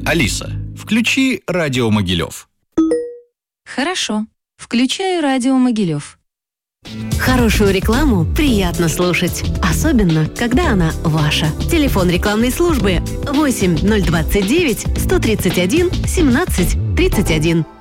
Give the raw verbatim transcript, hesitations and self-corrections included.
Алиса, включи радио Могилев. Хорошо. Включаю радио Могилев. Хорошую рекламу приятно слушать, особенно, когда она ваша. Телефон рекламной службы восемь ноль двадцать девять сто тридцать один семнадцать тридцать один.